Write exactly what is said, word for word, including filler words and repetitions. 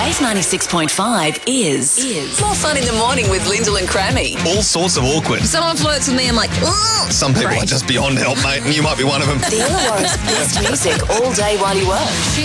Wave ninety-six point five is, is more fun in the morning with Lyndall and Crammy. All sorts of awkward. Someone flirts with me, I'm like, ugh. Some people Great. are just beyond help, mate, and you might be one of them. The Illawarra's best music all day while you work.